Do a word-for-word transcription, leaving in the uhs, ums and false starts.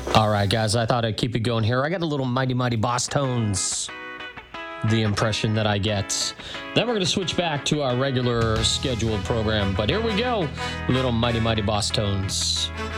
All right, guys, I thought I'd keep it going here. I got a little Mighty Mighty Boss Tones, the impression that I get. Then we're going to switch back to our regular scheduled program. But here we go, little Mighty Mighty Boss Tones.